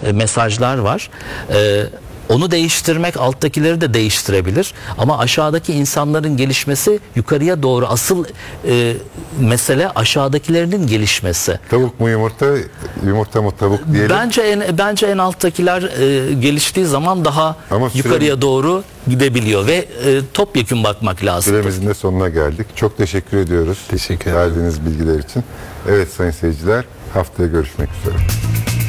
mesajlar var. Onu değiştirmek alttakileri de değiştirebilir. Ama aşağıdaki insanların gelişmesi yukarıya doğru. Asıl mesele aşağıdakilerinin gelişmesi. Tavuk mu yumurta, yumurta mı tavuk diyelim. Bence en alttakiler geliştiği zaman daha yukarıya doğru gidebiliyor ve topyekün bakmak lazım. Süremizin de sonuna geldik. Çok teşekkür ediyoruz. Teşekkür ederim. Verdiğiniz bilgiler için. Evet sayın seyirciler, haftaya görüşmek üzere.